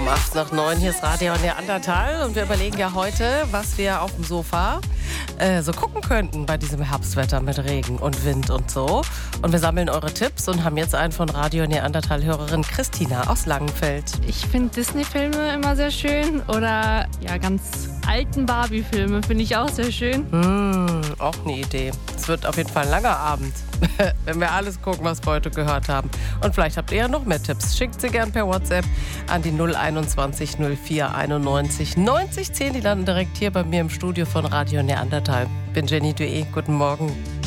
8 nach 9, hier ist Radio Neandertal und wir überlegen ja heute, was wir auf dem Sofa so gucken könnten bei diesem Herbstwetter mit Regen und Wind und so. Und wir sammeln eure Tipps und haben jetzt einen von Radio Neandertal-Hörerin Christina aus Langenfeld. Ich finde Disney-Filme immer sehr schön oder ja, ganz alten Barbie-Filme finde ich auch sehr schön. Auch eine Idee. Es wird auf jeden Fall ein langer Abend, wenn wir alles gucken, was wir heute gehört haben. Und vielleicht habt ihr ja noch mehr Tipps. Schickt sie gern per WhatsApp an die 021 04 91 90 10. Die landen direkt hier bei mir im Studio von Radio Neandertal. Bin Jenny Dué. Guten Morgen.